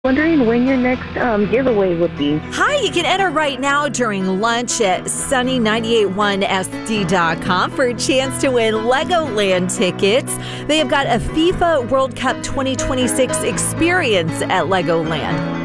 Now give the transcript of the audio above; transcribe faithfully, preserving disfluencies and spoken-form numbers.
Wondering when your next um, giveaway would be. Hi, you can enter right now during lunch at sunny nine eight one S D dot com for a chance to win Legoland tickets. They have got a FIFA World Cup twenty twenty-six experience at Legoland.